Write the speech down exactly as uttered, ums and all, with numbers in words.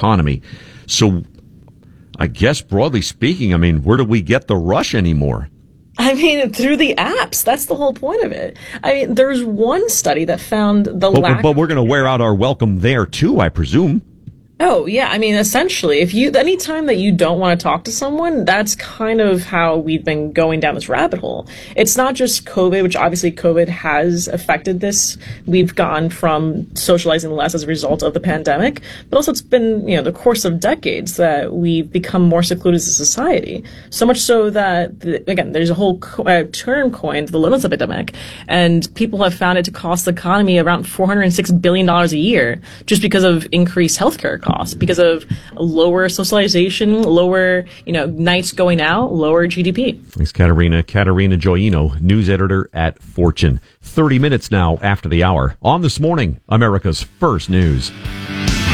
economy. So I guess broadly speaking, I mean, where do we get the rush anymore? I mean, through the apps. That's the whole point of it. I mean, there's one study that found the but, lack. But we're going to wear out our welcome there too, I presume. Oh, yeah. I mean, essentially, if you, anytime that you don't want to talk to someone, that's kind of how we've been going down this rabbit hole. It's not just COVID, which obviously COVID has affected this. We've gone from socializing less as a result of the pandemic, but also it's been, you know, the course of decades that we've become more secluded as a society. So much so that, the, again, there's a whole co- uh, term coined, the loneliness epidemic, and people have found it to cost the economy around four hundred six billion dollars a year just because of increased healthcare costs. Because of lower socialization, lower, you know, nights going out, lower G D P. Thanks, Katerina. Katerina Gioino, news editor at Fortune. thirty minutes now after the hour. On This Morning, America's First News.